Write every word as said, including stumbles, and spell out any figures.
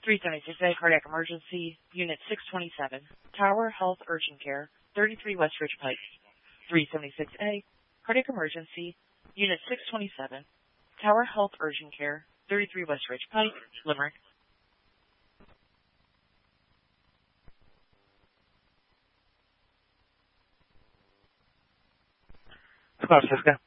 three seventy-six A, Cardiac Emergency, Unit six twenty-seven, Tower Health Urgent Care, thirty-three West Ridge Pike. three seventy-six A, Cardiac Emergency, Unit six twenty-seven, Tower Health Urgent Care, thirty-three West Ridge Pike, Limerick. Squad Cisco.